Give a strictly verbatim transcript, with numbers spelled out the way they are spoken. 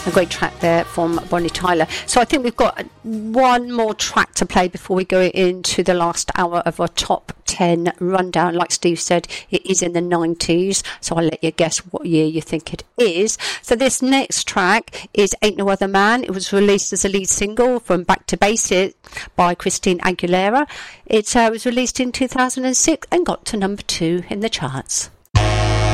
A great track there from Bonnie Tyler. So I think we've got one more track to play before we go into the last hour of our top ten rundown. Like Steve said, it is in the nineties, so I'll let you guess what year you think it is. So this next track is Ain't No Other Man. It was released as a lead single from Back to Basics by Christina Aguilera. It uh, was released in two thousand six and got to number two in the charts.